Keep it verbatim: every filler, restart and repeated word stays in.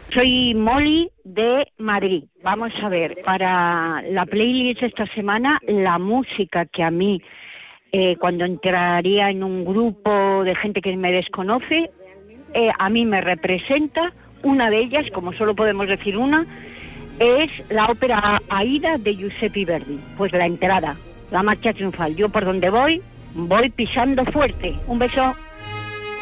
Soy Molly de Madrid. Vamos a ver, para la playlist de esta semana, la música que a mí, eh, cuando entraría en un grupo de gente que me desconoce, eh, a mí me representa, una de ellas, como solo podemos decir una, es la ópera Aida de Giuseppe Verdi. Pues la entrada, la marcha triunfal. Yo por donde voy, voy pisando fuerte. Un beso.